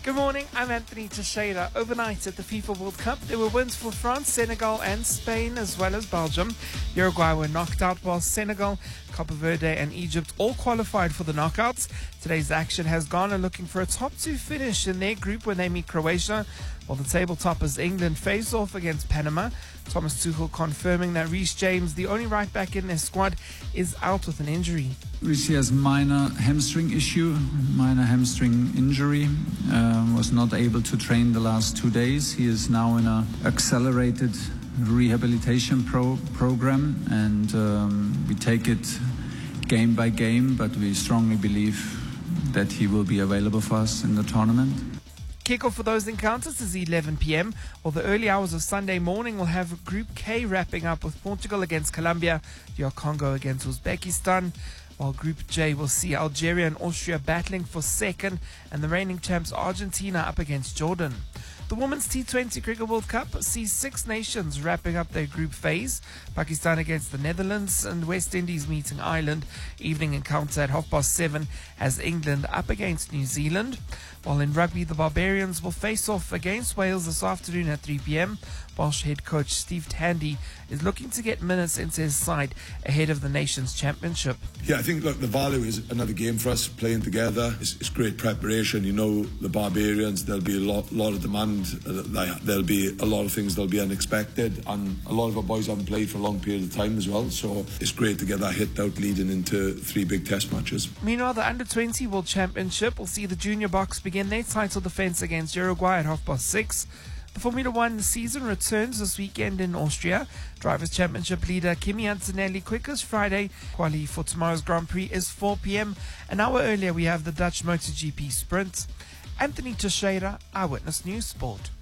Good morning, I'm Anthony Teixeira. Overnight at the FIFA World Cup, there were wins for France, Senegal and Spain, as well as Belgium. Uruguay were knocked out, while Senegal, Cape Verde and Egypt all qualified for the knockouts. Today's action has Ghana looking for a top two finish in their group when they meet Croatia, while the table toppers England face off against Panama. Thomas Tuchel confirming that Reece James, the only right back in their squad, is out with an injury. Reece has minor hamstring injury, was not able to train the last 2 days. He is now in an accelerated rehabilitation program, and we take it game by game, but we strongly believe that he will be available for us in the tournament. Kickoff for those encounters is 11 p.m, while the early hours of Sunday morning will have Group K wrapping up with Portugal against Colombia, DR Congo against Uzbekistan, while Group J will see Algeria and Austria battling for second, and the reigning champs Argentina up against Jordan. The Women's T20 Cricket World Cup sees 6 nations wrapping up their group phase. Pakistan against the Netherlands and West Indies meeting Ireland. Evening encounter at 7:30 as England up against New Zealand. While in rugby, the Barbarians will face off against Wales this afternoon at 3 p.m. Welsh head coach Steve Tandy is looking to get minutes into his side ahead of the Nations Championship. Yeah, I think the value is another game for us playing together. It's great preparation. You know, the Barbarians, there'll be a lot of demand. There'll be a lot of things that'll be unexpected, and a lot of our boys haven't played for a long period of time as well, so it's great to get that hit out leading into 3 big test matches. Meanwhile, the Under-20 World Championship will see the Junior Box begin their title defence against Uruguay at 6:30. The Formula One season returns this weekend in Austria. Drivers' Championship leader Kimi Antonelli quickest Friday. Quali for tomorrow's Grand Prix is 4 p.m. An hour earlier we have the Dutch MotoGP Sprint. Anthony Teixeira, Eyewitness News Sport.